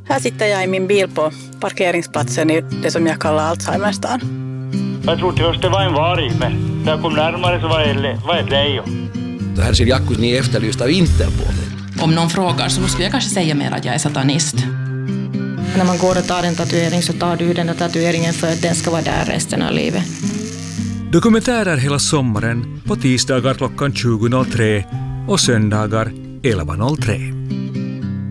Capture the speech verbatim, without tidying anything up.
Här sitter jag i min bil på parkeringsplatsen i det som jag kallar Alzheimerstan. Jag trodde först det var en varg, men när jag kom närmare så var det, var ett lejon. Det här ser Jakkus ni efterlyst av Interpol. Om någon frågar så skulle jag kanske säga mer att jag är satanist. När man går och tar en tatuering så tar du den där tatueringen för att den ska vara där resten av livet. Dokumentärer hela sommaren på tisdagar klockan tjugo noll tre och söndagar elva noll tre.